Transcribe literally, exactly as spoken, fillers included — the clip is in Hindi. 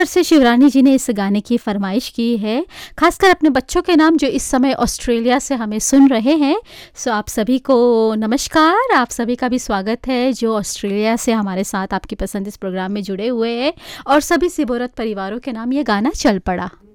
से शिवरानी जी ने इस गाने की फ़रमाइश की है, ख़ासकर अपने बच्चों के नाम जो इस समय ऑस्ट्रेलिया से हमें सुन रहे हैं। सो आप सभी को नमस्कार, आप सभी का भी स्वागत है जो ऑस्ट्रेलिया से हमारे साथ आपकी पसंद इस प्रोग्राम में जुड़े हुए हैं और सभी सिबोरत परिवारों के नाम ये गाना चल पड़ा।